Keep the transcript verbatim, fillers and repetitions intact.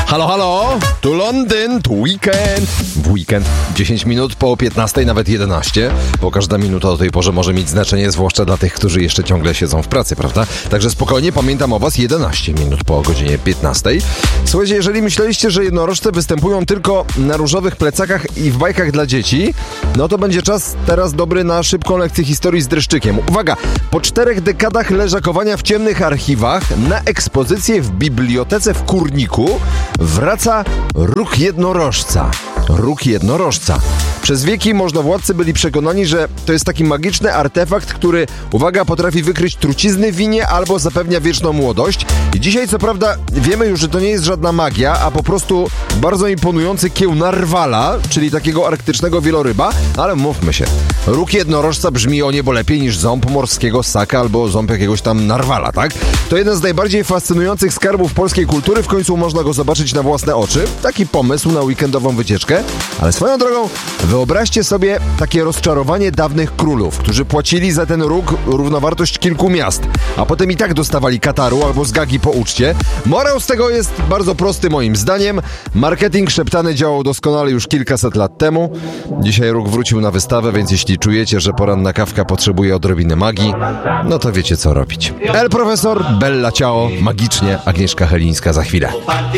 Halo, halo, tu Londyn, tu weekend. W weekend dziesięć minut po piętnastej, nawet jedenaście, bo każda minuta o tej porze może mieć znaczenie, zwłaszcza dla tych, którzy jeszcze ciągle siedzą w pracy, prawda? Także spokojnie, pamiętam o was, jedenaście minut po godzinie piętnastej. Słuchajcie, jeżeli myśleliście, że jednorożce występują tylko na różowych plecakach i w bajkach dla dzieci, no to będzie czas teraz dobry na szybką lekcję historii z dreszczykiem. Uwaga, po czterech dekadach leżakowania w ciemnych archiwach na ekspozycję w bibliotece w Kurniku wraca róg jednorożca. Róg jednorożca. Przez wieki możnowładcy byli przekonani, że to jest taki magiczny artefakt, który, uwaga, potrafi wykryć trucizny w winie albo zapewnia wieczną młodość. I dzisiaj, co prawda, wiemy już, że to nie jest żadna magia, a po prostu bardzo imponujący kieł narwala, czyli takiego arktycznego wieloryba, ale mówmy się, róg jednorożca brzmi o niebo lepiej niż ząb morskiego ssaka albo ząb jakiegoś tam narwala, tak? To jeden z najbardziej fascynujących skarbów polskiej kultury, w końcu można go zobaczyć na własne oczy. Taki pomysł na weekendową wycieczkę, ale swoją drogą wyobraźcie sobie takie rozczarowanie dawnych królów, którzy płacili za ten róg równowartość kilku miast, a potem i tak dostawali kataru albo zgagi po uczcie. Morał z tego jest bardzo prosty moim zdaniem. Marketing szeptany działał doskonale już kilkaset lat temu. Dzisiaj róg wrócił na wystawę, więc jeśli czujecie, że poranna kawka potrzebuje odrobiny magii, no to wiecie co robić. El Profesor, Bella Ciao, magicznie, Agnieszka Helińska za chwilę.